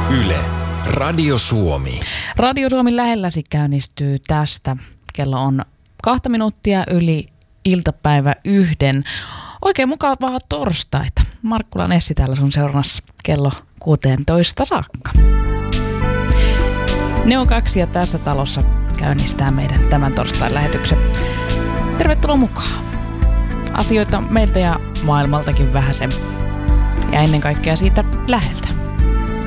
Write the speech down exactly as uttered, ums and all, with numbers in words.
Yle, Radio Suomi. Radio Suomi lähelläsi käynnistyy tästä. Kello on kahta minuuttia yli iltapäivä yhden. Oikein mukavaa torstaita. Markkula Nessi täällä sun seurannassa kello kuusitoista saakka. Ne on kaksi ja tässä talossa käynnistää meidän tämän torstain lähetyksen. Tervetuloa mukaan. Asioita meiltä ja maailmaltakin vähäsen. Ja ennen kaikkea siitä läheltä.